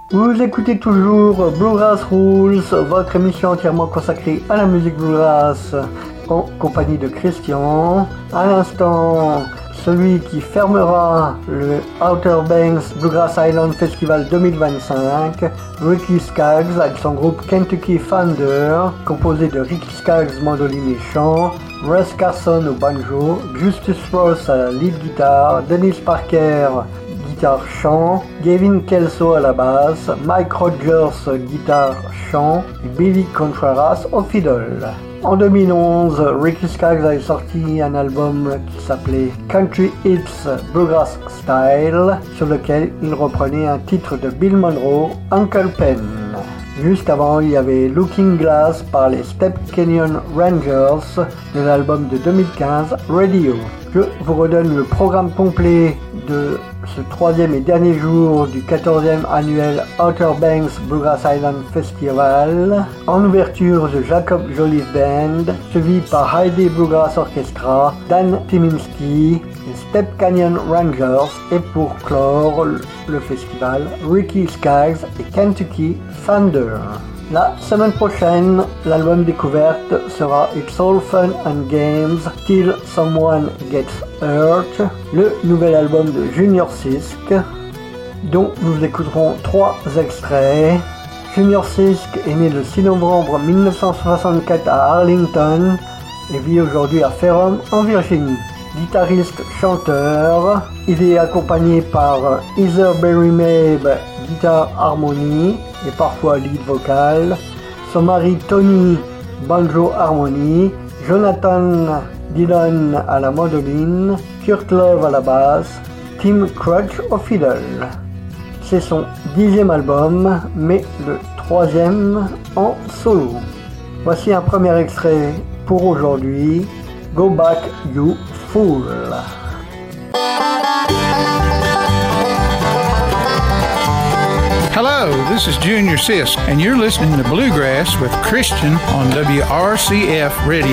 Vous écoutez toujours Bluegrass Rules, votre émission entièrement consacrée à la musique bluegrass en compagnie de Christian. À l'instant, celui qui fermera le Outer Banks Bluegrass Island Festival 2025, Ricky Skaggs avec son groupe Kentucky Thunder, composé de Ricky Skaggs mandoline et chant, Russ Carson au banjo, Justus Ross à la lead guitare, Dennis Parker guitare chant, Gavin Kelso à la basse, Mike Rogers guitare chant et Billy Contreras au fiddle. En 2011, Ricky Skaggs a sorti un album qui s'appelait Country Hits Bluegrass Style, sur lequel il reprenait un titre de Bill Monroe, Uncle Pen. Juste avant, il y avait Looking Glass par les Step Canyon Rangers de l'album de 2015, Radio. Je vous redonne le programme complet de ce troisième et dernier jour du 14e annuel Outer Banks Bluegrass Island Festival. En ouverture, The Jacob Jolliffe Band, suivi par Heidi Bluegrass Orchestra, Dan Tyminski, les Step Canyon Rangers et pour clore le festival, Ricky Skaggs et Kentucky Thunder. La semaine prochaine, l'album découverte sera It's All Fun and Games Till Someone Gets Hurt, le nouvel album de Junior Sisk, dont nous écouterons 3 extraits. Junior Sisk est né le 6 novembre 1964 à Arlington et vit aujourd'hui à Ferrum en Virginie. Guitariste-chanteur, il est accompagné par Heather Berry Mabe, guitare harmonie et parfois lead vocal, son mari Tony, banjo harmonie, Jonathan Dillon à la mandoline, Kurt Love à la basse, Tim Crutch au fiddle. C'est son 10e album, mais le 3e en solo. Voici un premier extrait pour aujourd'hui, Go Back You Fool. Hello, this is Junior Sisk, and you're listening to Bluegrass with Christian on WRCF Radio.